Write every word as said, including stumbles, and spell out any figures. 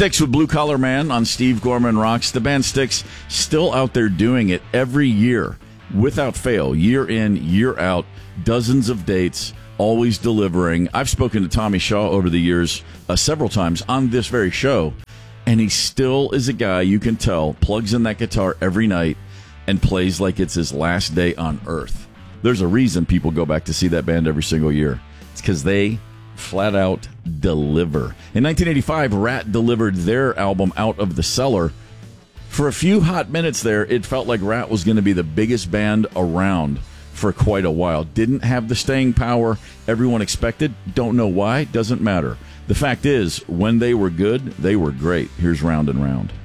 Styx with Blue Collar Man on Steve Gorman Rocks. The band Styx still out there doing it every year without fail, year in, year out, dozens of dates, always delivering. I've spoken to Tommy Shaw over the years uh, several times on this very show, and he still is a guy you can tell plugs in that guitar every night and plays like it's his last day on earth. There's a reason people go back to see that band every single year. It's because they flat out deliver. In nineteen eighty-five, Rat delivered their album Out of the Cellar. For a few hot minutes there, it felt like Rat was going to be the biggest band around for quite a while. Didn't have the staying power everyone expected. Don't know why. Doesn't matter. The fact is, when they were good, they were great. Here's Round and Round.